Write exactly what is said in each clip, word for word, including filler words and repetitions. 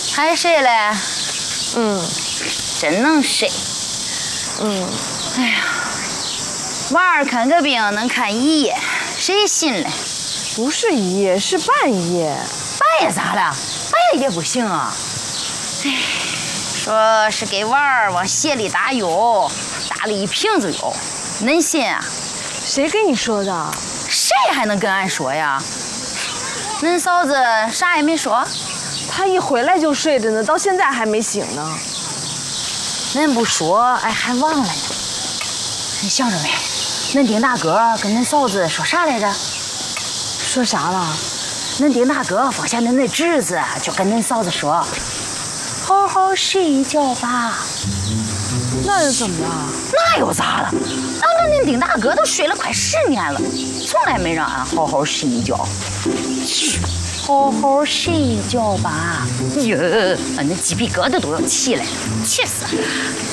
还睡嘞？ 嗯， 真能睡。 嗯， 哎呀，娃儿看个病能看一夜，谁信嘞？ 不是一夜，是半夜。 半夜咋了？半夜也不行啊。哎，说是给娃儿往鞋里打药，打了一瓶子药，恁信啊？ 谁跟你说的？ 谁还能跟俺说呀？恁嫂子啥也没说。 她一回来就睡着呢，到现在还没醒呢。 恁不说，哎，还忘了呢。你想着没？恁丁大哥跟恁嫂子说啥来着？ 说啥了？ 恁丁大哥放下恁那侄子，就跟恁嫂子说：“好好睡一觉吧。” 那又怎么了？ 那又咋了？俺跟恁丁大哥都睡了快十年了，从来没让俺好好睡一觉。好好睡一觉吧。哟，俺那鸡皮疙瘩都要起来了，气死了！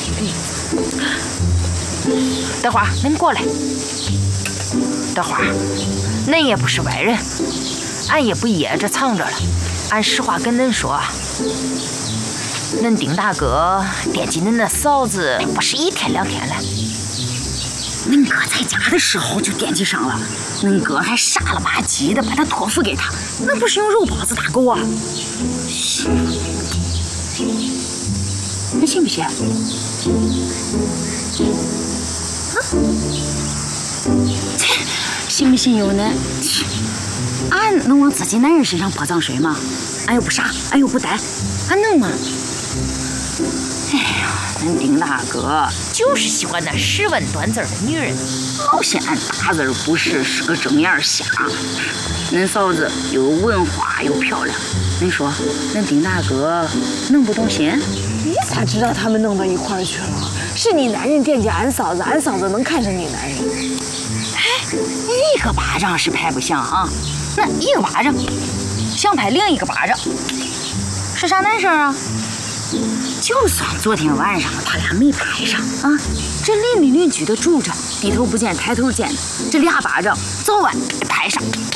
等会儿恁过来。等会儿，恁也不是外人，俺也不掖着藏着了。俺实话跟恁说，恁丁大哥惦记恁那嫂子不是一天两天了。恁哥在家的时候就惦记上了，恁哥还傻了吧唧的把他托付给他，那不是用肉包子打狗啊？你信不信？啊？信不信由恁。俺能往自己男人身上泼脏水吗？俺又不傻，俺又不呆，俺能吗？哎呀，恁丁大哥就是喜欢那十文端字的女人，老嫌俺大字不识，是个正眼瞎。恁嫂子又有文化又漂亮，恁说恁丁大哥能不动心？ 你咋知道他们弄到一块儿去了？是你男人惦记俺嫂子，俺嫂子能看上你男人。 哎，一个巴掌是拍不响啊，那一个巴掌想拍另一个巴掌，是啥难事啊？就算昨天晚上他俩没拍上啊，这邻里邻居的住着，低头不见抬头见，这俩巴掌早晚得拍上。